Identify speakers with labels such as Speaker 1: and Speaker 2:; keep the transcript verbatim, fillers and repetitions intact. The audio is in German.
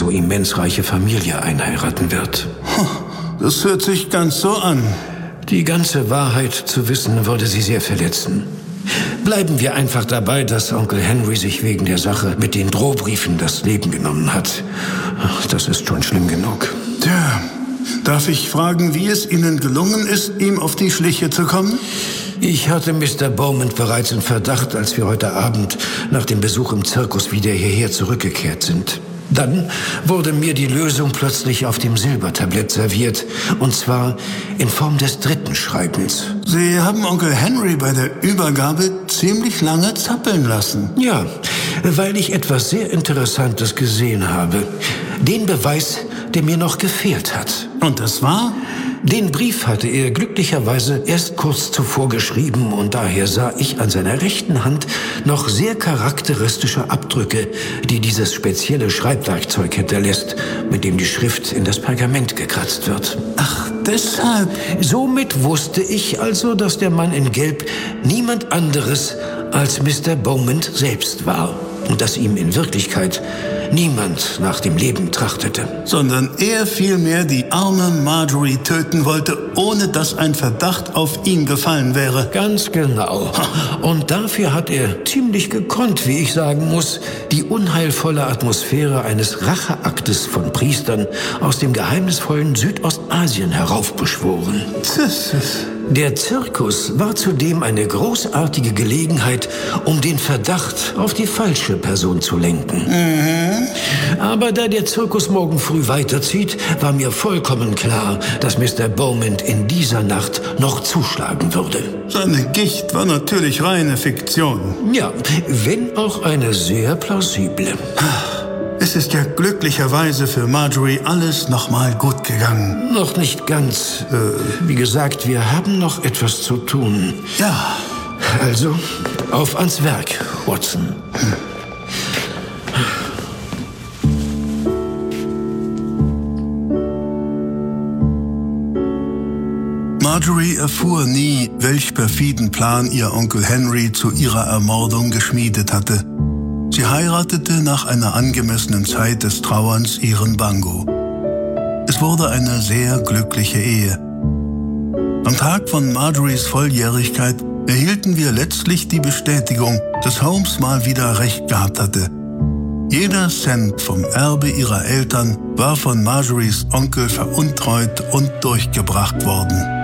Speaker 1: so immens reiche Familie einheiraten wird.
Speaker 2: Das hört sich ganz so an.
Speaker 1: Die ganze Wahrheit zu wissen, würde sie sehr verletzen. Bleiben wir einfach dabei, dass Onkel Henry sich wegen der Sache mit den Drohbriefen das Leben genommen hat. Das ist schon schlimm genug.
Speaker 2: Tja, darf ich fragen, wie es Ihnen gelungen ist, ihm auf die Schliche zu kommen?
Speaker 1: Ich hatte Mister Beaumont bereits in Verdacht, als wir heute Abend nach dem Besuch im Zirkus wieder hierher zurückgekehrt sind. Dann wurde mir die Lösung plötzlich auf dem Silbertablett serviert, und zwar in Form des dritten Schreibens.
Speaker 2: Sie haben Onkel Henry bei der Übergabe ziemlich lange zappeln lassen.
Speaker 1: Ja, weil ich etwas sehr Interessantes gesehen habe. Den Beweis, der mir noch gefehlt hat.
Speaker 2: Und das war?
Speaker 1: Den Brief hatte er glücklicherweise erst kurz zuvor geschrieben, und daher sah ich an seiner rechten Hand noch sehr charakteristische Abdrücke, die dieses spezielle Schreibwerkzeug hinterlässt, mit dem die Schrift in das Pergament gekratzt wird.
Speaker 2: Ach, deshalb?
Speaker 1: Somit wusste ich also, dass der Mann in Gelb niemand anderes als Mister Beaumont selbst war und dass ihm in Wirklichkeit niemand nach dem Leben trachtete.
Speaker 2: Sondern er vielmehr die arme Marjorie töten wollte, ohne dass ein Verdacht auf ihn gefallen wäre.
Speaker 1: Ganz genau. Und dafür hat er ziemlich gekonnt, wie ich sagen muss, die unheilvolle Atmosphäre eines Racheaktes von Priestern aus dem geheimnisvollen Südostasien heraufbeschworen. Der Zirkus war zudem eine großartige Gelegenheit, um den Verdacht auf die falsche Person zu lenken.
Speaker 2: Mhm.
Speaker 1: Aber da der Zirkus morgen früh weiterzieht, war mir vollkommen klar, dass Mister Beaumont in dieser Nacht noch zuschlagen würde.
Speaker 2: Seine Gicht war natürlich reine Fiktion.
Speaker 1: Ja, wenn auch eine sehr plausible.
Speaker 2: Es ist ja glücklicherweise für Marjorie alles nochmal gut gegangen.
Speaker 1: Noch nicht ganz. Äh, wie gesagt, wir haben noch etwas zu tun.
Speaker 2: Ja.
Speaker 1: Also, auf ans Werk, Watson. Hm.
Speaker 2: Marjorie erfuhr nie, welch perfiden Plan ihr Onkel Henry zu ihrer Ermordung geschmiedet hatte. Sie heiratete nach einer angemessenen Zeit des Trauerns ihren Bango. Es wurde eine sehr glückliche Ehe. Am Tag von Marjories Volljährigkeit erhielten wir letztlich die Bestätigung, dass Holmes mal wieder recht gehabt hatte. Jeder Cent vom Erbe ihrer Eltern war von Marjories Onkel veruntreut und durchgebracht worden.